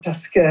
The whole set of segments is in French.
parce que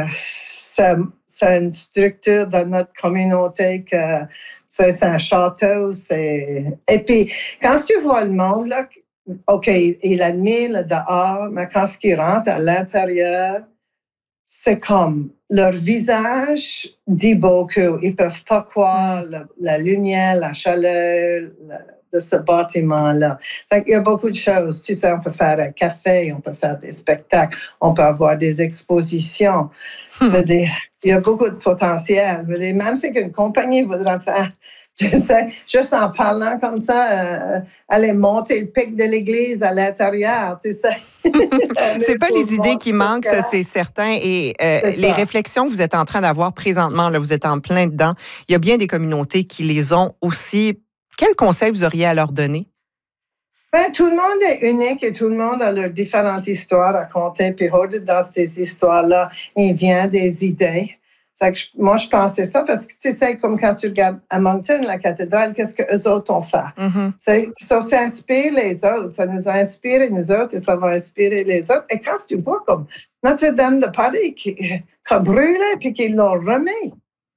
c'est une structure dans notre communauté que c'est un château. Et puis, quand tu vois le monde, là, OK, il admire le dehors, mais quand il rentre à l'intérieur, c'est comme leur visage dit beaucoup. Ils ne peuvent pas croire la lumière, la chaleur de ce bâtiment-là. Il y a beaucoup de choses. Tu sais, on peut faire un café, on peut faire des spectacles, on peut avoir des expositions. Il y a beaucoup de potentiel. Même si une compagnie voudrait faire, tu sais, juste en parlant comme ça, aller monter le pic de l'église à l'intérieur, tu sais. C'est pas les idées qui manquent, ça, c'est certain. Et les réflexions que vous êtes en train d'avoir présentement, là, vous êtes en plein dedans. Il y a bien des communautés qui les ont aussi. Quels conseils vous auriez à leur donner? Ben, tout le monde est unique et tout le monde a leurs différentes histoires à raconter. Puis, dans ces histoires-là, il vient des idées. Moi, je pensais ça parce que, tu sais, comme quand tu regardes à Moncton, la cathédrale, qu'est-ce qu'eux autres ont fait? Ça s'inspire les autres. Ça nous a inspiré, nous autres, et ça va inspirer les autres. Et quand tu vois comme Notre-Dame de Paris qui a brûlé puis qui l'a remis,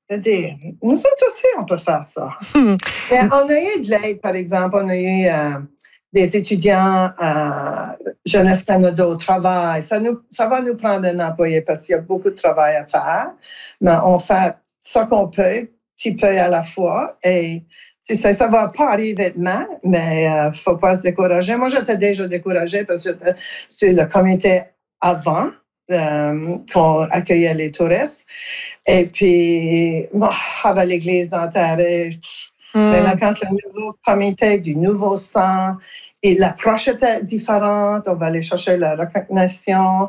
nous autres aussi, on peut faire ça. Mais on a eu de l'aide, par exemple. On a eu des étudiants Jeunesse Canada au travail. Ça va nous prendre un employé parce qu'il y a beaucoup de travail à faire. Mais on fait ce qu'on peut, petit peu à la fois. Et tu sais, ça va pas arriver demain, mais faut pas se décourager. Moi, j'étais déjà découragée parce que j'étais sur le comité avant. Qu'on accueillait les touristes. Et puis, avec l'église d'enterrée, maintenant, quand c'est le nouveau comité du nouveau sang, et l'approche était différente, on va aller chercher la recognition.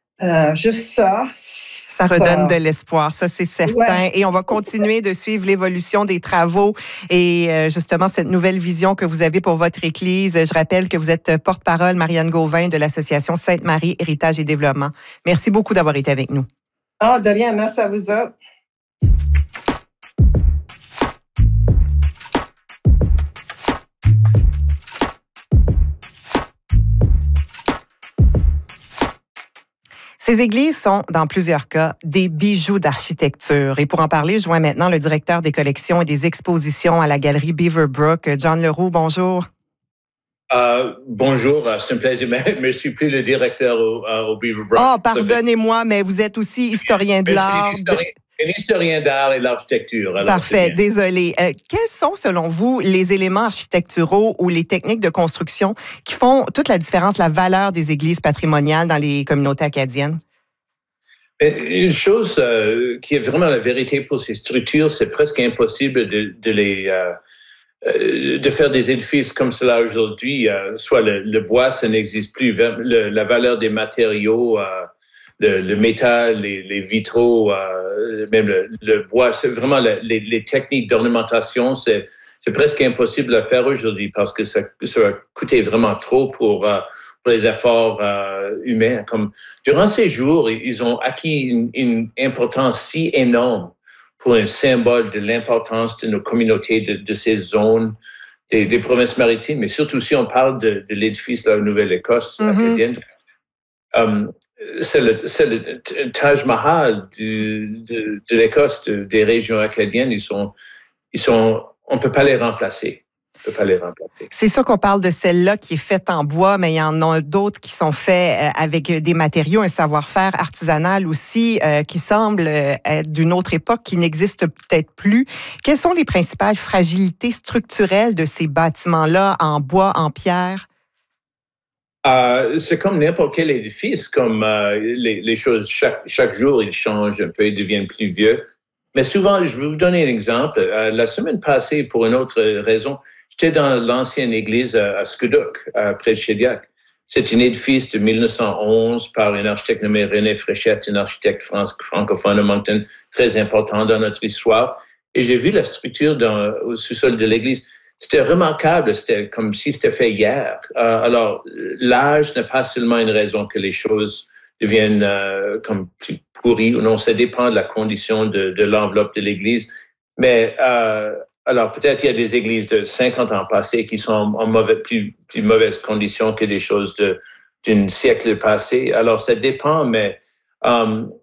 Juste ça. Ça redonne de l'espoir, ça c'est certain. Ouais. Et on va continuer de suivre l'évolution des travaux et justement cette nouvelle vision que vous avez pour votre Église. Je rappelle que vous êtes porte-parole, Marianne Gauvin, de l'Association Sainte-Marie, Héritage et Développement. Merci beaucoup d'avoir été avec nous. De rien, merci à vous autres. Ces églises sont, dans plusieurs cas, des bijoux d'architecture. Et pour en parler, je joins maintenant le directeur des collections et des expositions à la galerie Beaverbrook, John Leroux. Bonjour. Bonjour, c'est un plaisir, mais je ne suis plus le directeur au Beaverbrook. Pardonnez-moi, mais vous êtes aussi historien de l'art. Un historien d'art et de l'architecture. Parfait, désolé. Quels sont, selon vous, les éléments architecturaux ou les techniques de construction qui font toute la différence, la valeur des églises patrimoniales dans les communautés acadiennes? Une chose qui est vraiment la vérité pour ces structures, c'est presque impossible de faire des édifices comme cela aujourd'hui. Soit le bois, ça n'existe plus. La valeur des matériaux, le métal, les vitraux, même le bois, c'est vraiment les techniques d'ornementation, c'est presque impossible à faire aujourd'hui parce que ça va coûter vraiment trop pour les efforts humains. Comme durant ces jours, ils ont acquis une importance si énorme pour un symbole de l'importance de nos communautés, de ces zones, des provinces maritimes, mais surtout si on parle de l'édifice de la Nouvelle-Écosse acadienne. C'est le Taj Mahal de l'Écosse, des régions acadiennes. On ne peut pas les remplacer. C'est sûr qu'on parle de celle-là qui est faite en bois, mais il y en a d'autres qui sont faits avec des matériaux, un savoir-faire artisanal aussi, qui semble être d'une autre époque, qui n'existe peut-être plus. Quelles sont les principales fragilités structurelles de ces bâtiments-là en bois, en pierre? C'est comme n'importe quel édifice, comme les choses, chaque jour, ils changent un peu, ils deviennent plus vieux. Mais souvent, je vais vous donner un exemple. La semaine passée, pour une autre raison, j'étais dans l'ancienne église à Scuddock, près de Shediac. C'est un édifice de 1911 par un architecte nommé René Fréchette, un architecte francophone de Moncton, très important dans notre histoire. Et j'ai vu la structure au sous-sol de l'église. C'était remarquable, c'était comme si c'était fait hier. Alors, l'âge n'est pas seulement une raison que les choses deviennent comme plus pourries ou non, ça dépend de la condition de l'enveloppe de l'église. Mais alors, peut-être il y a des églises de 50 ans passés qui sont en plus mauvaises conditions que des choses d'un siècle passé. Alors, ça dépend, mais